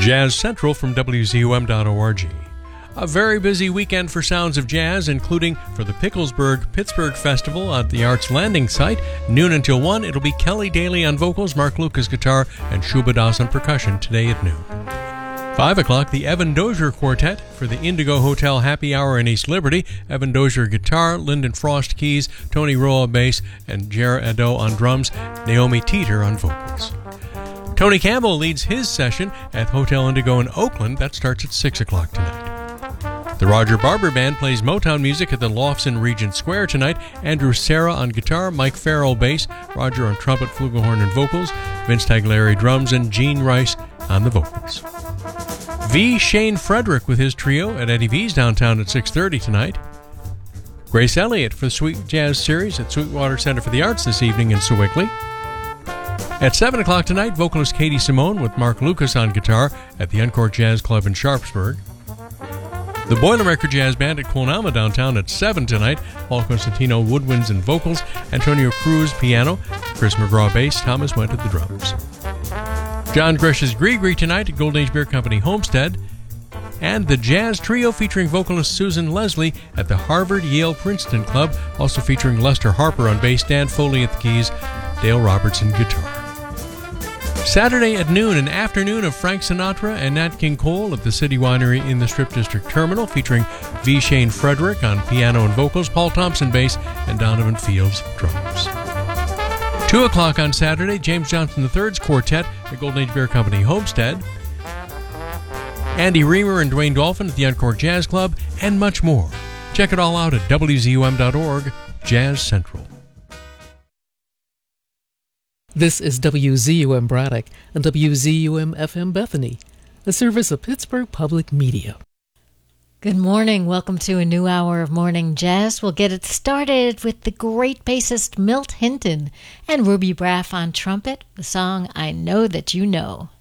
Jazz Central from WZUM.org. A very busy weekend for Sounds of Jazz, including for the Picklesburg-Pittsburgh Festival at the Arts Landing site. Noon until 1, it'll be Kelly Daly on vocals, Mark Lucas guitar, and Shuba Das on percussion today at noon. 5 o'clock, the Evan Dozier Quartet for the Indigo Hotel Happy Hour in East Liberty. Evan Dozier guitar, Lyndon Frost keys, Tony Roa bass, and Jera Ado on drums, Naomi Teeter on vocals. Tony Campbell leads his session at Hotel Indigo in Oakland. That starts at 6 o'clock tonight. The Roger Barber Band plays Motown music at the Lofts in Regent Square tonight. Andrew Serra on guitar, Mike Farrell bass, Roger on trumpet, flugelhorn, and vocals, Vince Tagliari drums, and Gene Rice on the vocals. V. Shane Frederick with his trio at Eddie V's downtown at 6:30 tonight. Grace Elliott for the Sweet Jazz Series at Sweetwater Center for the Arts this evening in Sewickley. At 7 o'clock tonight, vocalist Katie Simone with Mark Lucas on guitar at the Uncork Jazz Club in Sharpsburg. The Boilermaker Jazz Band at Quonama downtown at 7 tonight. Paul Constantino woodwinds and vocals, Antonio Cruz piano, Chris McGraw bass, Thomas Went at the drums. John Gresh's Gree tonight at Golden Age Beer Company Homestead. And the Jazz Trio featuring vocalist Susan Leslie at the Harvard-Yale-Princeton Club, also featuring Lester Harper on bass, Dan Foley at the keys, Dale Robertson guitar. Saturday at noon, an afternoon of Frank Sinatra and Nat King Cole at the City Winery in the Strip District Terminal, featuring V. Shane Frederick on piano and vocals, Paul Thompson bass, and Donovan Fields drums. 2 o'clock on Saturday, James Johnson III's Quartet at Golden Age Beer Company Homestead. Andy Reamer and Dwayne Dolphin at the Uncork Jazz Club, and much more. Check it all out at WZUM.org, Jazz Central. This is WZUM Braddock and WZUM FM Bethany, a service of Pittsburgh Public Media. Good morning. Welcome to a new hour of Morning Jazz. We'll get it started with the great bassist Milt Hinton and Ruby Braff on trumpet, the song I Know That You Know.